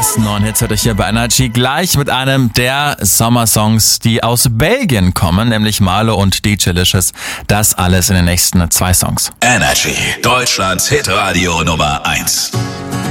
ersten 9 Hits hört euch hier bei Energy gleich mit einem der Sommersongs, die aus Belgien kommen, nämlich Marlo und DJ-Licious. Das alles in den nächsten 2 Songs. Energy, Deutschlands Hitradio Nummer 1.